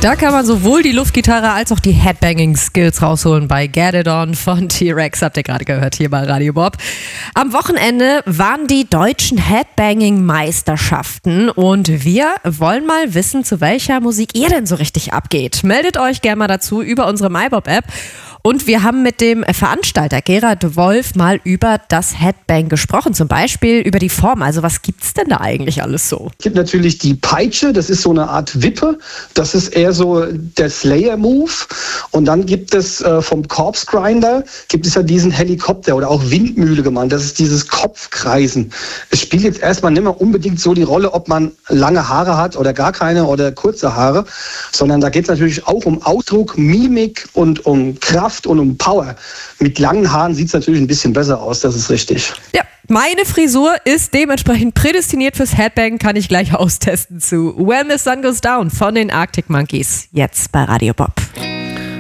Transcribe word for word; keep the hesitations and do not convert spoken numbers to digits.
Da kann man sowohl die Luftgitarre als auch die Headbanging-Skills rausholen bei Get It On von T-Rex, habt ihr gerade gehört hier bei Radio Bob. Am Wochenende waren die deutschen Headbanging-Meisterschaften und wir wollen mal wissen, zu welcher Musik ihr denn so richtig abgeht. Meldet euch gerne mal dazu über unsere MyBob-App. Und wir haben mit dem Veranstalter Gerard Wolf mal über das Headbang gesprochen, zum Beispiel über die Form. Also was gibt's denn da eigentlich alles so? Es gibt natürlich die Peitsche, das ist so eine Art Wippe. Das ist eher so der Slayer-Move. Und dann gibt es äh, vom Corpse Grinder, gibt es ja diesen Helikopter oder auch Windmühle genannt. Das ist dieses Kopfkreisen. Es spielt jetzt erstmal nicht mehr unbedingt so die Rolle, ob man lange Haare hat oder gar keine oder kurze Haare, sondern da geht es natürlich auch um Ausdruck, Mimik und um Kraft und um Power. Mit langen Haaren sieht es natürlich ein bisschen besser aus, das ist richtig. Ja, meine Frisur ist dementsprechend prädestiniert fürs Headbang, kann ich gleich austesten zu When the Sun Goes Down von den Arctic Monkeys, jetzt bei Radio Bob.